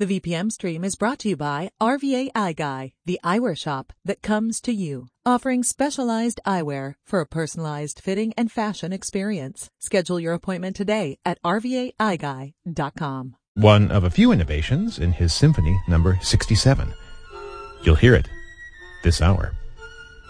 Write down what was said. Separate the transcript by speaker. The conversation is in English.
Speaker 1: The VPM stream is brought to you by RVA Eye Guy, the eyewear shop that comes to you, offering specialized eyewear for a personalized fitting and fashion experience. Schedule your appointment today at rvaeyeguy.com.
Speaker 2: One of a few innovations in his Symphony number 67. You'll hear it this hour.